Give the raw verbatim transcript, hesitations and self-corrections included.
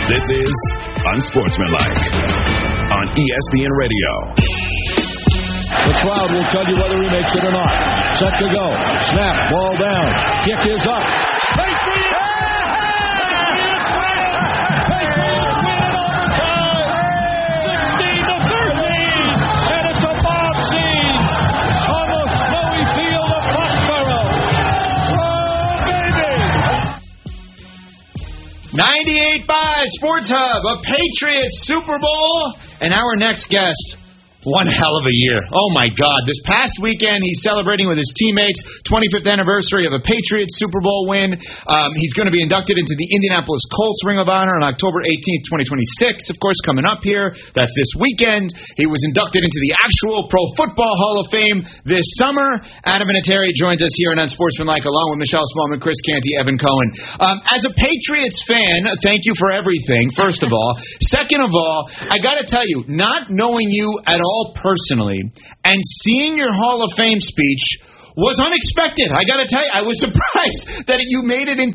This is Unsportsmanlike on E S P N Radio. The crowd will tell you whether he makes it or not. Set to go. Snap. Ball down. Kick is up. Patriots! Patriots win it overtime. sixteen to thirteen. And it's a mob scene on the snowy field of Foxborough. Oh, baby! ninety-eight point five Sports Hub, a Patriots Super Bowl. And our next guest, one hell of a year. Oh, my God. This past weekend, he's celebrating with his teammates, twenty-fifth anniversary of a Patriots Super Bowl win. Um, he's going to be inducted into the Indianapolis Colts Ring of Honor on October eighteenth, twenty twenty-six, of course, coming up here. That's this weekend. He was inducted into the actual Pro Football Hall of Fame this summer. Adam Vinatieri joins us here on Unsportsmanlike, along with Michelle Smallman, Chris Canty, Evan Cohen. Um, as a Patriots fan, thank you for everything, first of all. Second of all, I got to tell you, not knowing you at all, all personally, and seeing your Hall of Fame speech was unexpected. I got to tell you, I was surprised that you made it into